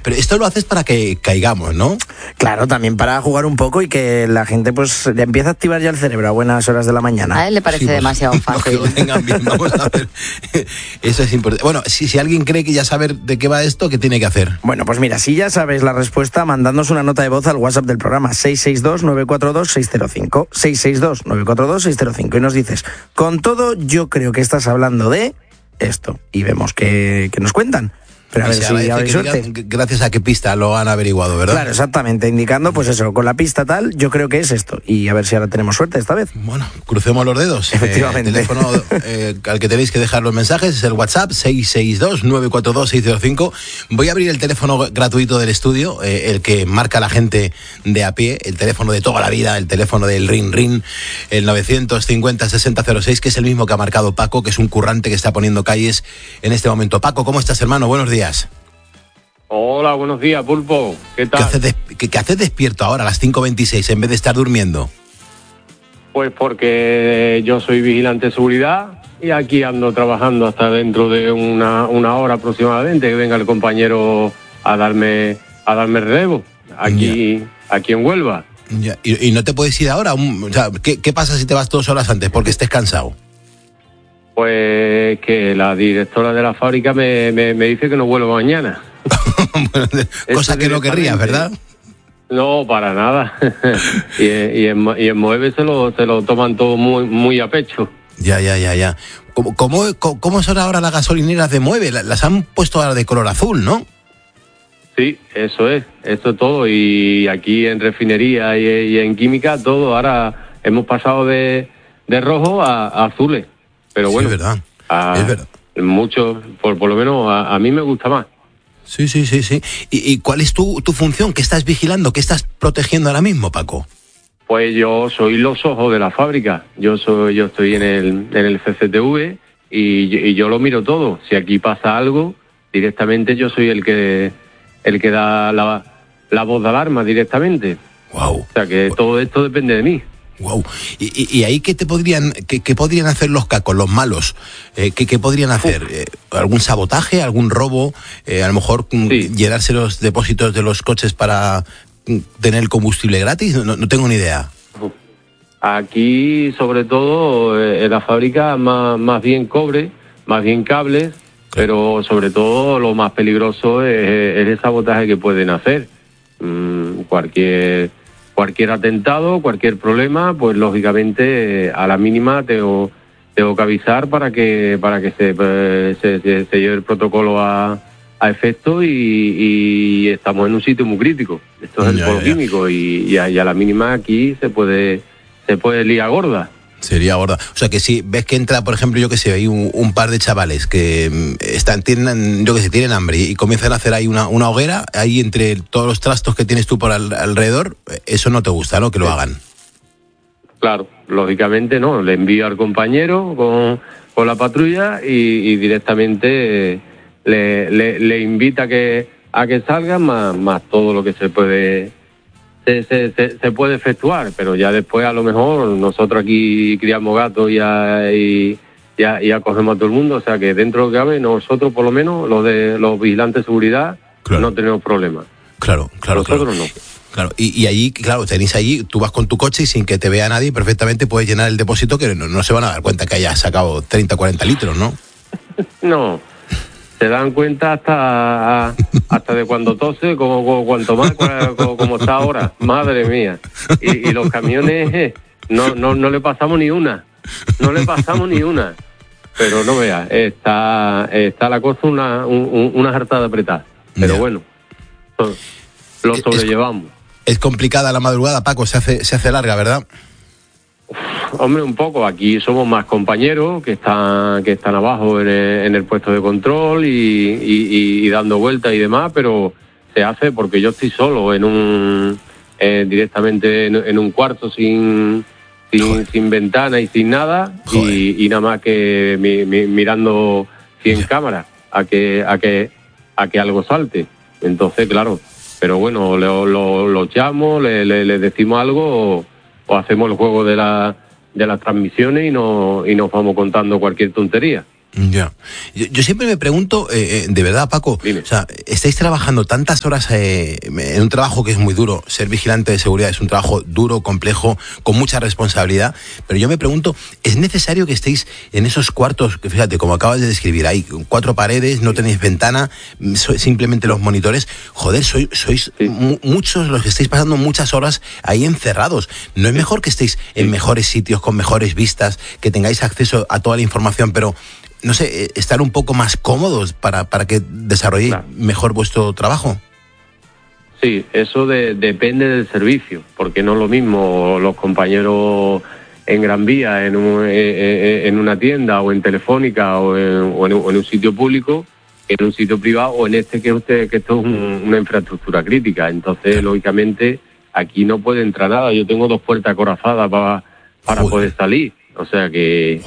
Pero esto lo haces para que caigamos, ¿no? Claro, también para jugar un poco y que la gente pues le empiece a activar ya el cerebro a buenas horas de la mañana. A él le parece demasiado fácil. No, que lo tengan bien, vamos a ver. Eso es importante. Bueno, si alguien cree que ya sabe de qué va esto, ¿qué tiene que hacer? Bueno, pues mira, si ya sabes la respuesta, mandadnos una nota de voz al WhatsApp del programa 662-942-605. 662-942-605 y nos dices, con todo, yo creo que estás hablando de esto. Y vemos que nos cuentan. Pero a ver si hay suerte. Gracias a qué pista lo han averiguado, ¿verdad? Claro, exactamente, indicando pues eso, con la pista tal, yo creo que es esto. Y a ver si ahora tenemos suerte esta vez. Bueno, crucemos los dedos. Efectivamente. El teléfono al que tenéis que dejar los mensajes es el WhatsApp 662-942-605. Voy a abrir el teléfono gratuito del estudio, el que marca la gente de a pie, el teléfono de toda la vida, el teléfono del Ring Ring, el 950-6006, que es el mismo que ha marcado Paco, que es un currante que está poniendo calles en este momento. Paco, ¿cómo estás, hermano? Buenos días. Hola, buenos días, Pulpo. ¿Qué tal? ¿Qué haces despierto ahora a las 5:26 en vez de estar durmiendo? Pues porque yo soy vigilante de seguridad y aquí ando trabajando hasta dentro de una hora aproximadamente que venga el compañero a darme relevo aquí en Huelva. Ya. ¿Y no te puedes ir ahora? O sea, ¿qué pasa si te vas 2 horas antes porque estés cansado? Pues que la directora de la fábrica me dice que no vuelvo mañana. Bueno, cosa que no querrías, ¿verdad? No, para nada. y en Moeve se lo toman todo muy a pecho. Ya. ¿Cómo son ahora las gasolineras de Moeve? Las han puesto ahora de color azul, ¿no? Sí, eso es todo. Y aquí en refinería y en química todo. Ahora hemos pasado de rojo a azules. Pero bueno, sí, es verdad. Mucho, por lo menos a mí me gusta más. Sí. ¿Y cuál es tu función? ¿Qué estás vigilando? ¿Qué estás protegiendo ahora mismo, Paco? Pues yo soy los ojos de la fábrica. Yo estoy en el CCTV y yo lo miro todo. Si aquí pasa algo, directamente yo soy el que da la voz de alarma directamente. Wow. O sea que todo esto depende de mí. Wow. ¿Y ahí qué podrían hacer los cacos, los malos? ¿Qué podrían hacer? ¿Algún sabotaje, algún robo? A lo mejor llenarse los depósitos de los coches para tener el combustible gratis. No tengo ni idea. Aquí, sobre todo, en la fábrica más bien cobre, más bien cables, pero sobre todo lo más peligroso es el sabotaje que pueden hacer. Cualquier atentado, cualquier problema, pues lógicamente a la mínima tengo que avisar para que se lleve el protocolo a efecto y estamos en un sitio muy crítico. Esto es el polo químico y a la mínima aquí se puede liar gorda. Sería gorda. O sea que si ves que entra, por ejemplo, yo que sé, hay un par de chavales que tienen hambre y comienzan a hacer ahí una hoguera, ahí entre todos los trastos que tienes tú por alrededor, eso no te gusta, ¿no? Que lo hagan. Claro, lógicamente no. Le envío al compañero con la patrulla y directamente le invita a que salgan más todo lo que se puede efectuar, pero ya después a lo mejor nosotros aquí criamos gatos y ya cogemos a todo el mundo, o sea que dentro de lo que cabe nosotros por lo menos los vigilantes de seguridad no tenemos problemas. Claro. Nosotros no. Claro, y allí, claro, tenéis allí, tú vas con tu coche y sin que te vea nadie, perfectamente puedes llenar el depósito que no se van a dar cuenta que hayas sacado 30, 40 litros, ¿no? No. Se dan cuenta hasta de cuando tose, cuanto más, como está ahora. Madre mía. Y los camiones, no le pasamos ni una. Pero no veas, está la cosa una jartada apretada. Pero bueno, lo sobrellevamos. Es complicada la madrugada, Paco, se hace larga, ¿verdad? Hombre, un poco. Aquí somos más compañeros que están abajo en el puesto de control y dando vueltas y demás, pero se hace porque yo estoy solo directamente en un cuarto sin ventana y sin nada y nada más que mirando 100 cámaras a que algo salte. Entonces, claro, pero bueno, lo llamo, le decimos algo o hacemos el juego de las transmisiones y nos vamos contando cualquier tontería. Ya. Yo siempre me pregunto, de verdad, Paco, o sea, estáis trabajando tantas horas en un trabajo que es muy duro. Ser vigilante de seguridad es un trabajo duro, complejo, con mucha responsabilidad. Pero yo me pregunto, ¿es necesario que estéis en esos cuartos, que fíjate, como acabas de describir, hay 4 paredes, no tenéis ventana, simplemente los monitores? Joder, sois muchos los que estáis pasando muchas horas ahí encerrados. ¿No es mejor que estéis en mejores sitios, con mejores vistas, que tengáis acceso a toda la información, pero no sé, estar un poco más cómodos para que desarrolléis mejor vuestro trabajo? Sí, eso depende del servicio, porque no es lo mismo los compañeros en Gran Vía, en una tienda o en Telefónica o en un sitio público, que en un sitio privado o en que esto es una infraestructura crítica. Entonces, lógicamente, aquí no puede entrar nada. Yo tengo 2 puertas acorazadas para poder salir. O sea que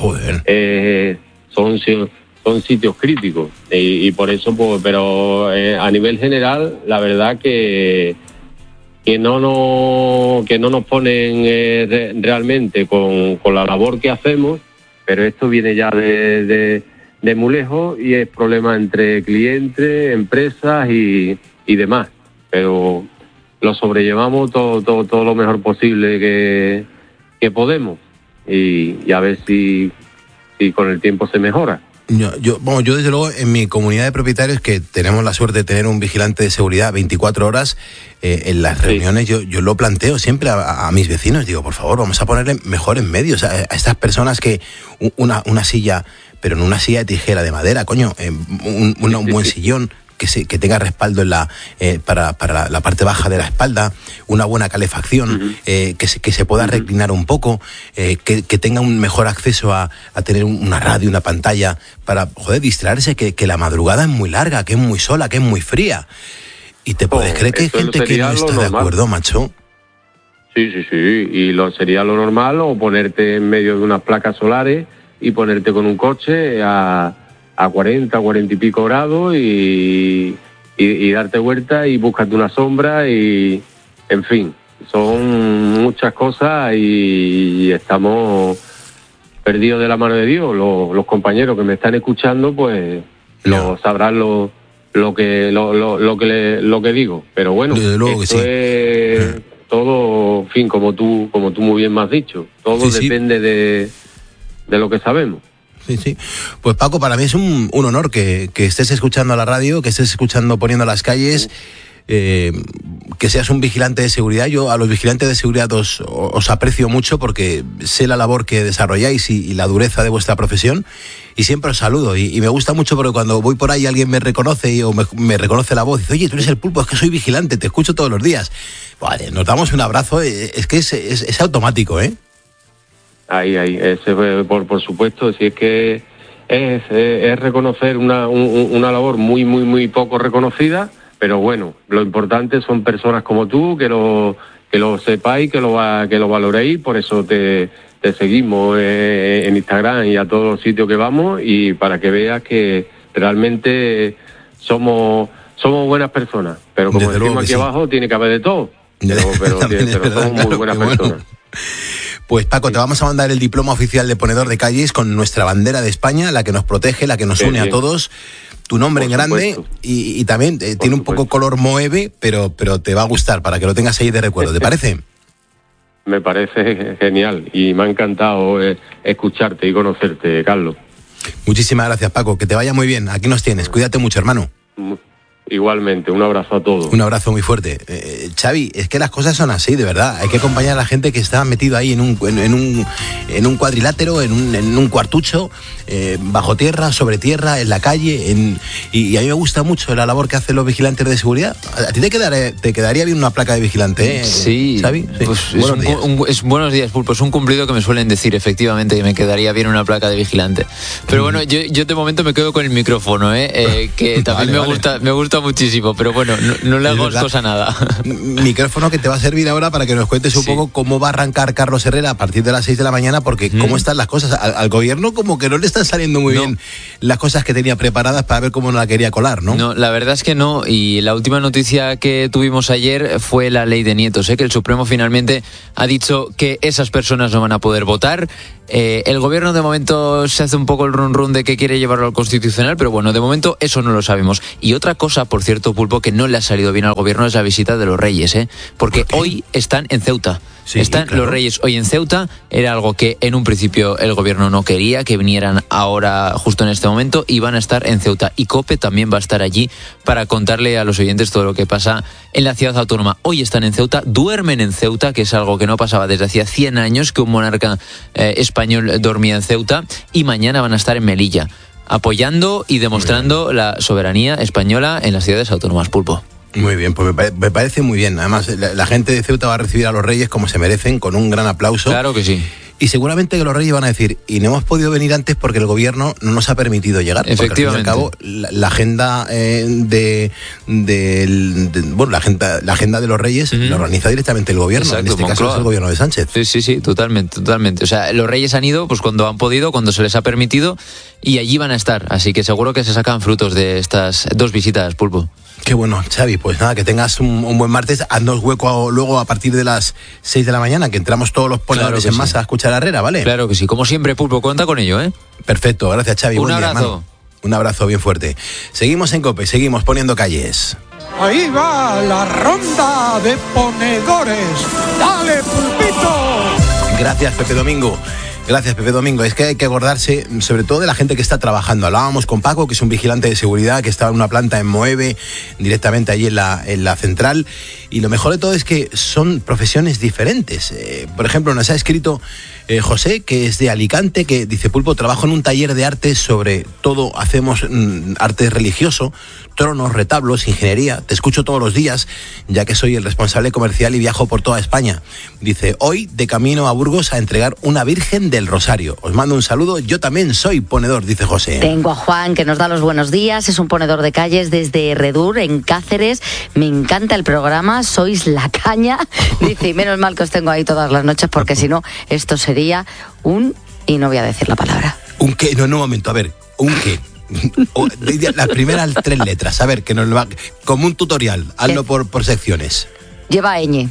son sitios críticos y por eso, pues, pero a nivel general, la verdad que no nos ponen realmente con la labor que hacemos, pero esto viene ya de muy lejos y es problema entre clientes, empresas y demás, pero lo sobrellevamos todo lo mejor posible que podemos y a ver si con el tiempo se mejora. Yo desde luego en mi comunidad de propietarios, que tenemos la suerte de tener un vigilante de seguridad 24 horas, en las reuniones yo lo planteo siempre a mis vecinos, digo, por favor, vamos a ponerle mejores medios a estas personas, que una silla, pero no una silla de tijera de madera, coño, un buen sillón, que tenga respaldo para la parte baja de la espalda, una buena calefacción, que se pueda reclinar un poco, que tenga un mejor acceso a tener una radio, una pantalla, para distraerse, que la madrugada es muy larga, que es muy sola, que es muy fría. ¿Y te puedes creer que hay gente que no está de acuerdo, macho? Sí, y sería lo normal, o ponerte en medio de unas placas solares y ponerte con un coche a 40 y pico grados y darte vuelta y búscate una sombra y, en fin, son muchas cosas y estamos perdidos de la mano de Dios. Los compañeros que me están escuchando, pues, lo sabrán lo que digo. Pero bueno, esto es todo, en fin, como tú muy bien me has dicho, todo depende de lo que sabemos. Sí. Pues Paco, para mí es un honor que estés escuchando la radio, que estés escuchando Poniendo las Calles, que seas un vigilante de seguridad. Yo a los vigilantes de seguridad os aprecio mucho, porque sé la labor que desarrolláis y la dureza de vuestra profesión, y siempre os saludo. Y me gusta mucho porque cuando voy por ahí alguien me reconoce o me reconoce la voz, dice, oye, tú eres el Pulpo, es que soy vigilante, te escucho todos los días. Vale, nos damos un abrazo, es que es automático, ¿eh? Ahí, por supuesto, si es que es reconocer una labor muy, muy, muy poco reconocida, pero bueno, lo importante son personas como tú, que lo sepáis, que lo valoréis, por eso te seguimos en Instagram y a todos los sitios que vamos, y para que veas que realmente somos buenas personas, pero como decimos aquí abajo, tiene que haber de todo, pero somos muy buenas personas. Pues Paco, te vamos a mandar el diploma oficial de ponedor de calles con nuestra bandera de España, la que nos protege, la que nos une a todos. Tu nombre en grande y también tiene un poco color moeve, pero te va a gustar, para que lo tengas ahí de recuerdo. ¿Te parece? Me parece genial y me ha encantado escucharte y conocerte, Carlos. Muchísimas gracias, Paco. Que te vaya muy bien. Aquí nos tienes. Cuídate mucho, hermano. Igualmente, un abrazo a todos. Un abrazo muy fuerte. Xavi, es que las cosas son así, de verdad. Hay que acompañar a la gente que está metido ahí en un cuadrilátero, en un cuartucho, bajo tierra, sobre tierra, en la calle. Y a mí me gusta mucho la labor que hacen los vigilantes de seguridad. ¿A ti te quedaría bien una placa de vigilante, eh? Sí, Xavi? Sí. Pues buenos días, Pulpo. Es un cumplido que me suelen decir, efectivamente, que me quedaría bien una placa de vigilante. Pero bueno, yo de momento me quedo con el micrófono, que también me gusta gusta muchísimo, pero bueno, no le hago cosa a nada. Micrófono que te va a servir ahora para que nos cuentes un poco cómo va a arrancar Carlos Herrera a partir de las 6 de la mañana, porque cómo están las cosas. Al gobierno como que no le están saliendo muy bien las cosas que tenía preparadas para ver cómo no la quería colar, ¿no? No, la verdad es que no, y la última noticia que tuvimos ayer fue la ley de nietos, que el Supremo finalmente ha dicho que esas personas no van a poder votar. El gobierno de momento se hace un poco el run de que quiere llevarlo al Constitucional, pero bueno, de momento eso no lo sabemos. Y otra cosa, por cierto, Pulpo, que no le ha salido bien al gobierno es la visita de los Reyes, porque hoy están en Ceuta. Sí, están los Reyes hoy en Ceuta. Era algo que en un principio el gobierno no quería que vinieran ahora justo en este momento, y van a estar en Ceuta, y COPE también va a estar allí para contarle a los oyentes todo lo que pasa en la ciudad autónoma. Hoy están en Ceuta, duermen en Ceuta, que es algo que no pasaba desde hacía 100 años que un monarca español dormía en Ceuta, y mañana van a estar en Melilla apoyando y demostrando la soberanía española en las ciudades autónomas, Pulpo. Muy bien, pues me parece muy bien. Además, la gente de Ceuta va a recibir a los Reyes como se merecen, con un gran aplauso. Claro que sí. Y seguramente que los Reyes van a decir, y no hemos podido venir antes porque el gobierno no nos ha permitido llegar. Efectivamente. Porque al fin y al cabo, la agenda la agenda de los Reyes la organiza directamente el gobierno. Exacto, en este caso es el gobierno de Sánchez. Sí, totalmente. O sea, los Reyes han ido pues cuando han podido, cuando se les ha permitido, y allí van a estar. Así que seguro que se sacan frutos de estas 2 visitas, Pulpo. Qué bueno, Xavi, pues nada, que tengas un buen martes. Haznos hueco luego a partir de las 6 de la mañana, que entramos todos los ponedores en masa a escuchar a Herrera, ¿vale? Claro que sí, como siempre, Pulpo, cuenta con ello, ¿eh? Perfecto, gracias, Xavi. Un abrazo. Un abrazo bien fuerte. Seguimos en COPE, seguimos poniendo calles. Ahí va la ronda de ponedores. ¡Dale, Pulpito! Gracias, Pepe Domingo. Gracias, Pepe Domingo. Es que hay que acordarse sobre todo de la gente que está trabajando. Hablábamos con Paco, que es un vigilante de seguridad que estaba en una planta en Moeve, directamente allí en la central. Y lo mejor de todo es que son profesiones diferentes. Por ejemplo, nos ha escrito José, que es de Alicante, que dice: Pulpo, trabajo en un taller de arte, sobre todo hacemos arte religioso, tronos, retablos, ingeniería. Te escucho todos los días, ya que soy el responsable comercial y viajo por toda España. Dice: hoy de camino a Burgos a entregar una Virgen del Rosario. Os mando un saludo, yo también soy ponedor, dice José. Tengo a Juan, que nos da los buenos días, es un ponedor de calles desde Redur, en Cáceres. Me encanta el programa, sois la caña. Dice, y menos mal que os tengo ahí todas las noches, porque si no, esto sería y no voy a decir la palabra. ¿Un qué? No, un momento, a ver, ¿un qué? Las primeras 3 letras, a ver, que nos lo va, como un tutorial, hazlo por secciones. Lleva ñ.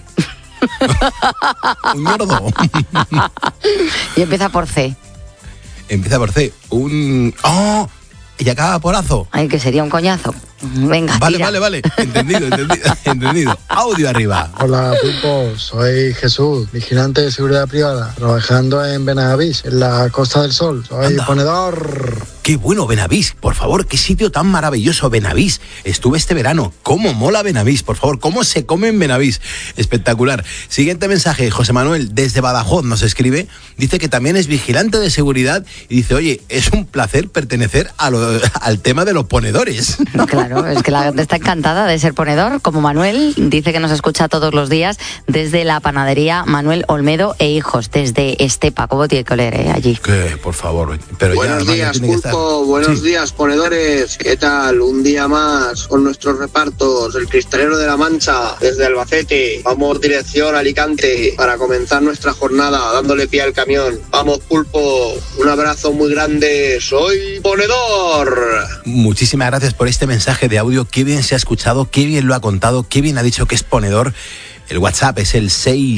Un ñordo. Y empieza por C. Empieza por C. ¡Oh! Y acaba por azo. Ay, que sería un coñazo. Venga, vale, tira. Vale. Entendido. Audio arriba. Hola, Pulpo. Soy Jesús, vigilante de seguridad privada, trabajando en Benavís, en la Costa del Sol. Soy ponedor. Qué bueno, Benavís, por favor, qué sitio tan maravilloso, Benavís. Estuve este verano, cómo mola Benavís, por favor, cómo se come en Benavís. Espectacular. Siguiente mensaje, José Manuel, desde Badajoz nos escribe, dice que también es vigilante de seguridad y dice, oye, es un placer pertenecer al tema de los ponedores. Claro, es que la gente está encantada de ser ponedor, como Manuel, dice que nos escucha todos los días desde la panadería Manuel Olmedo e Hijos, desde Estepa. ¿Cómo tiene que oler allí? Que, por favor. Pero buenos días, Pulpo. Buenos días, ponedores. ¿Qué tal? Un día más con nuestros repartos. El Cristalero de la Mancha, desde Albacete. Vamos dirección Alicante para comenzar nuestra jornada, dándole pie al camión. Vamos, Pulpo. Un abrazo muy grande. Soy ponedor. Muchísimas gracias por este mensaje de audio. Qué bien se ha escuchado, qué bien lo ha contado, qué bien ha dicho que es ponedor. El WhatsApp es el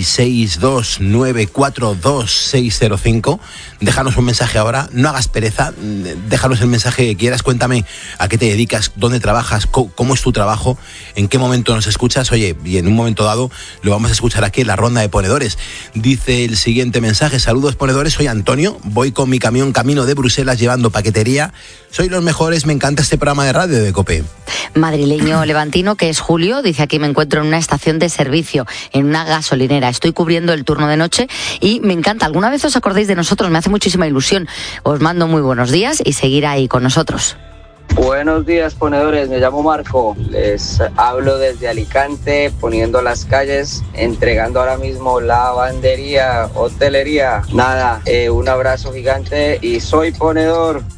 662942605. Déjanos un mensaje ahora, no hagas pereza, déjanos el mensaje que quieras, cuéntame a qué te dedicas, dónde trabajas, cómo es tu trabajo, en qué momento nos escuchas, oye, y en un momento dado lo vamos a escuchar aquí en la ronda de ponedores. Dice el siguiente mensaje: saludos ponedores, soy Antonio, voy con mi camión camino de Bruselas llevando paquetería, soy los mejores, me encanta este programa de radio de COPE. Madrileño levantino, que es Julio, dice: aquí me encuentro en una estación de servicio, en una gasolinera, estoy cubriendo el turno de noche y me encanta. ¿Alguna vez os acordáis de nosotros? Me hace muchísima ilusión. Os mando muy buenos días y seguir ahí con nosotros. Buenos días, ponedores, me llamo Marco, les hablo desde Alicante, poniendo las calles, entregando ahora mismo lavandería, hotelería. Nada, un abrazo gigante y soy ponedor.